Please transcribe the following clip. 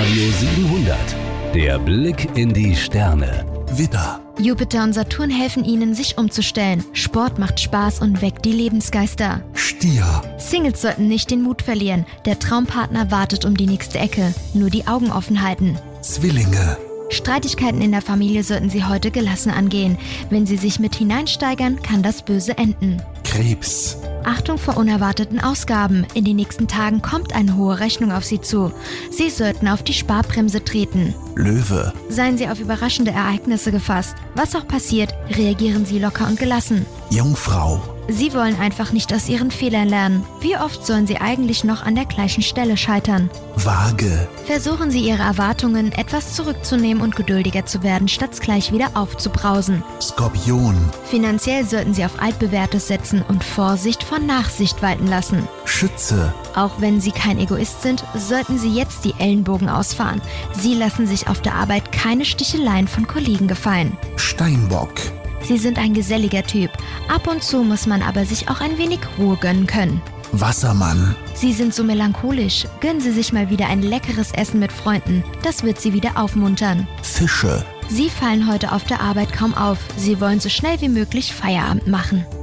Radio 700. Der Blick in die Sterne. Widder. Jupiter und Saturn helfen Ihnen, sich umzustellen. Sport macht Spaß und weckt die Lebensgeister. Stier. Singles sollten nicht den Mut verlieren. Der Traumpartner wartet um die nächste Ecke. Nur die Augen offen halten. Zwillinge. Streitigkeiten in der Familie sollten Sie heute gelassen angehen. Wenn Sie sich mit hineinsteigern, kann das böse enden. Krebs. Achtung vor unerwarteten Ausgaben. In den nächsten Tagen kommt eine hohe Rechnung auf Sie zu. Sie sollten auf die Sparbremse treten. Löwe. Seien Sie auf überraschende Ereignisse gefasst. Was auch passiert, reagieren Sie locker und gelassen. Jungfrau. Sie wollen einfach nicht aus Ihren Fehlern lernen. Wie oft sollen Sie eigentlich noch an der gleichen Stelle scheitern? Waage. Versuchen Sie Ihre Erwartungen etwas zurückzunehmen und geduldiger zu werden, statt gleich wieder aufzubrausen. Skorpion. Finanziell sollten Sie auf Altbewährtes setzen und Vorsicht vor Nachsicht walten lassen. Schütze. Auch wenn Sie kein Egoist sind, sollten Sie jetzt die Ellenbogen ausfahren. Sie lassen sich auf der Arbeit keine Sticheleien von Kollegen gefallen. Steinbock. Sie sind ein geselliger Typ. Ab und zu muss man aber sich auch ein wenig Ruhe gönnen können. Wassermann. Sie sind so melancholisch. Gönnen Sie sich mal wieder ein leckeres Essen mit Freunden. Das wird Sie wieder aufmuntern. Fische. Sie fallen heute auf der Arbeit kaum auf. Sie wollen so schnell wie möglich Feierabend machen.